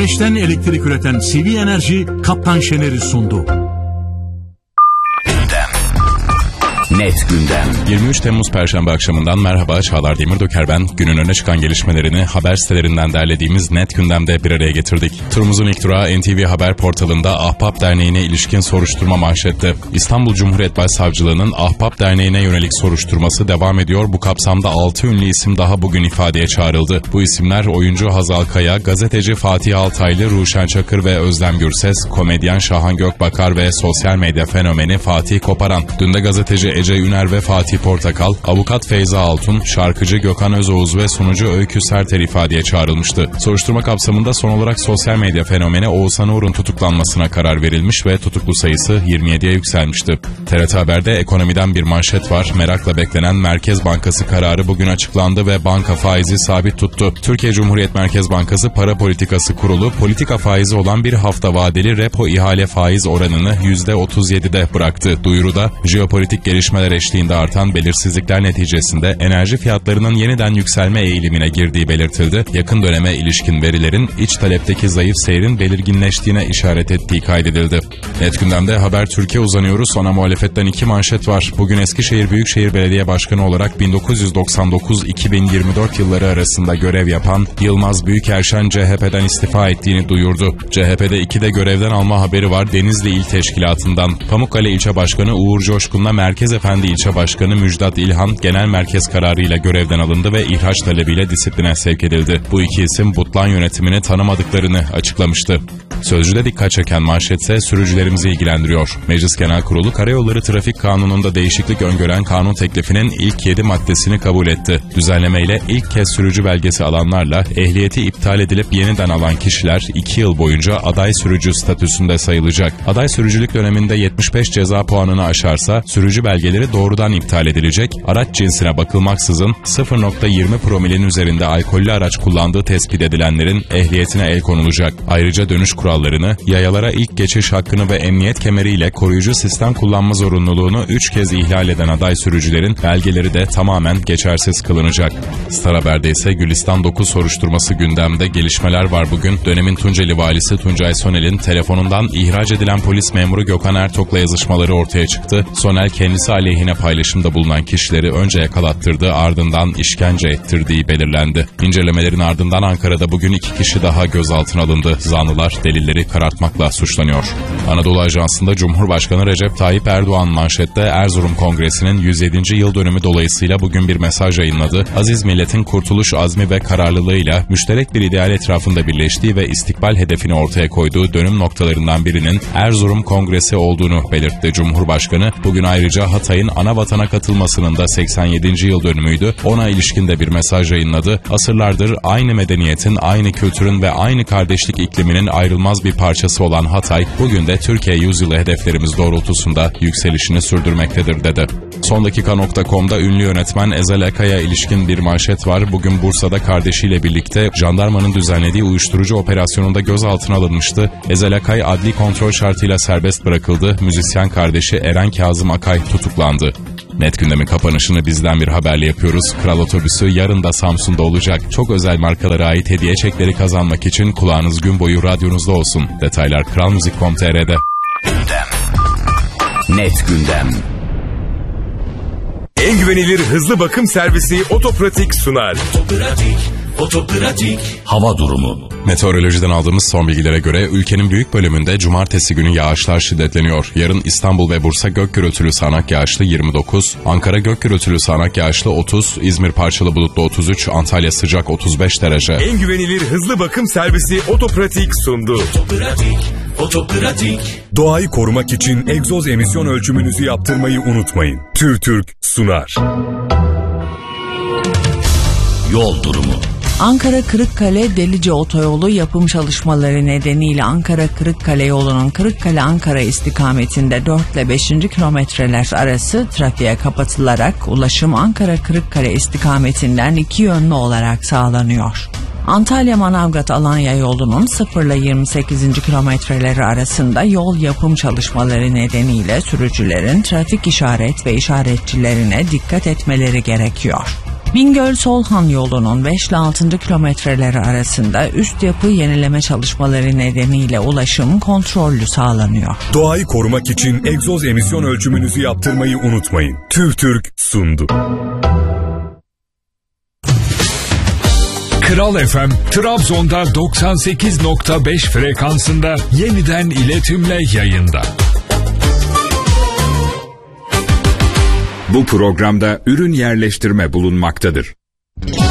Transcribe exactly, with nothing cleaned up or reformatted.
Güneşten elektrik üreten C V Enerji Kaptan Şener'i sundu. Net gündem. yirmi üç Temmuz Perşembe akşamından merhaba, Çağlar Demirdöker ben. Günün öne çıkan gelişmelerini haber sitelerinden derlediğimiz Net gündemde bir araya getirdik. Turumuzun ilk durağı N T V Haber portalında Ahbap Derneği'ne ilişkin soruşturma manşette. İstanbul Cumhuriyet Başsavcılığı'nın Ahbap Derneği'ne yönelik soruşturması devam ediyor. Bu kapsamda altı ünlü isim daha bugün ifadeye çağrıldı. Bu isimler oyuncu Hazal Kaya, gazeteci Fatih Altaylı, Ruşen Çakır ve Özlem Gürses, komedyen Şahan Gökbakar ve sosyal medya fenomeni Fatih Koparan. Dün de gazeteci Ece Üner ve Fatih Portakal, avukat Feyza Altun, şarkıcı Gökhan Özoğuz ve sunucu Öykü Serter ifadeye çağrılmıştı. Soruşturma kapsamında son olarak sosyal medya fenomeni Oğuzhan Uğur'un tutuklanmasına karar verilmiş ve tutuklu sayısı yirmi yediye yükselmişti. T R T Haber'de ekonomiden bir manşet var. Merakla beklenen Merkez Bankası kararı bugün açıklandı ve banka faizi sabit tuttu. Türkiye Cumhuriyet Merkez Bankası Para Politikası Kurulu, politika faizi olan bir hafta vadeli repo ihale faiz oranını yüzde otuz yedide bıraktı. Duyuruda, jeopolitik gelişmeler eşliğinde artan belirsizlikler neticesinde enerji fiyatlarının yeniden yükselme eğilimine girdiği belirtildi. Yakın döneme ilişkin verilerin iç talepteki zayıf seyrin belirginleştiğine işaret ettiği kaydedildi. Net gündemde Haber Türkiye uzanıyoruz. Ana muhalefetten iki manşet var. Bugün Eskişehir Büyükşehir Belediye Başkanı olarak bin dokuz yüz doksan dokuz iki bin yirmi dört yılları arasında görev yapan Yılmaz Büyükerşen C H P'den istifa ettiğini duyurdu. C H P'de iki de görevden alma haberi var Denizli İl Teşkilatı'ndan. Pamukkale İlçe Başkanı Uğur Coşkun'la Merkez Efendi İlçe Başkanı Müjdat İlhan genel merkez kararıyla görevden alındı ve ihraç talebiyle disipline sevk edildi. Bu iki isim Butlan yönetimini tanımadıklarını açıklamıştı. Sözcüde dikkat çeken manşetse sürücülerimizi ilgilendiriyor. Meclis Genel Kurulu Karayolları Trafik Kanunu'nda değişiklik öngören kanun teklifinin ilk yedi maddesini kabul etti. Düzenlemeyle ilk kez sürücü belgesi alanlarla ehliyeti iptal edilip yeniden alan kişiler iki yıl boyunca aday sürücü statüsünde sayılacak. Aday sürücülük döneminde yetmiş beş ceza puanını aşarsa sürücü belgeleri doğrudan iptal edilecek. Araç cinsine bakılmaksızın sıfır nokta yirmi promilin üzerinde alkollü araç kullandığı tespit edilenlerin ehliyetine el konulacak. Ayrıca dönüş kurallarını, yayalara ilk geçiş hakkını ve emniyet kemeriyle koruyucu sistem kullanma zorunluluğunu üç kez ihlal eden aday sürücülerin belgeleri de tamamen geçersiz kılınacak. Star Haber'de ise Gülistan dokuz soruşturması gündemde. Gelişmeler var bugün. Dönemin Tunceli valisi Tuncay Sonel'in telefonundan ihraç edilen polis memuru Gökhan Ertok'la yazışmaları ortaya çıktı. Sonel kendisi aleyhine paylaşımda bulunan kişileri önce yakalattırdı, ardından işkence ettirdiği belirlendi. İncelemelerin ardından Ankara'da bugün iki kişi daha gözaltına alındı. Zanlılar delilleri karartmakla suçlanıyor. Anadolu Ajansı'nda Cumhurbaşkanı Recep Tayyip Erdoğan manşette Erzurum Kongresi'nin yüz yedinci yıl dönümü dolayısıyla bugün bir mesaj yayınladı. Aziz milletin kurtuluş azmi ve kararlılığıyla müşterek bir ideal etrafında birleştiği ve istikbal hedefini ortaya koyduğu dönüm noktalarından birinin Erzurum Kongresi olduğunu belirtti Cumhurbaşkanı. Bugün ayrıca Hatay'ın ana vatana katılmasının da seksen yedinci yıl dönümüydü. Ona ilişkin de bir mesaj yayınladı. Asırlardır aynı medeniyetin, aynı kültürün ve aynı kardeşlik ikliminin ayrılmaz bir parçası olan Hatay, bugün de Türkiye yüzyılı hedeflerimiz doğrultusunda yükselişini sürdürmektedir dedi. sondakika nokta com'da ünlü yönetmen Ezel Akay'a ilişkin bir manşet var. Bugün Bursa'da kardeşiyle birlikte jandarmanın düzenlediği uyuşturucu operasyonunda gözaltına alınmıştı. Ezel Akay adli kontrol şartıyla serbest bırakıldı. Müzisyen kardeşi Eren Kazım Akay tutuklandı. Net gündemin kapanışını bizden bir haberle yapıyoruz. Kral Otobüsü yarın da Samsun'da olacak. Çok özel markalara ait hediye çekleri kazanmak için kulağınız gün boyu radyonuzda olsun. Detaylar kral müzik nokta com nokta tr'de. Gündem. Net gündem. En güvenilir hızlı bakım servisi Otopratik sunar. Otopratik, Otopratik. Hava durumu. Meteorolojiden aldığımız son bilgilere göre ülkenin büyük bölümünde cumartesi günü yağışlar şiddetleniyor. Yarın İstanbul ve Bursa gök gürültülü sağanak yağışlı yirmi dokuz, Ankara gök gürültülü sağanak yağışlı otuz, İzmir parçalı bulutlu otuz üç, Antalya sıcak otuz beş derece. En güvenilir hızlı bakım servisi Otopratik sundu. Otopratik, Otopratik. Doğayı korumak için egzoz emisyon ölçümünüzü yaptırmayı unutmayın. TÜRTÜRK sunar. Yol durumu. Ankara-Kırıkkale Delice Otoyolu yapım çalışmaları nedeniyle Ankara-Kırıkkale yolunun Kırıkkale-Ankara istikametinde dört ile beşinci kilometreler arası trafiğe kapatılarak ulaşım Ankara-Kırıkkale istikametinden iki yönlü olarak sağlanıyor. Antalya-Manavgat-Alanya yolunun sıfır ile yirmi sekizinci kilometreleri arasında yol yapım çalışmaları nedeniyle sürücülerin trafik işaret ve işaretçilerine dikkat etmeleri gerekiyor. Bingöl-Solhan yolunun beş ile altı kilometreleri arasında üst yapı yenileme çalışmaları nedeniyle ulaşım kontrollü sağlanıyor. Doğayı korumak için egzoz emisyon ölçümünüzü yaptırmayı unutmayın. TÜRTÜRK sundu. Kral F M, Trabzon'da doksan sekiz nokta beş frekansında yeniden iletimle yayında. Bu programda ürün yerleştirme bulunmaktadır.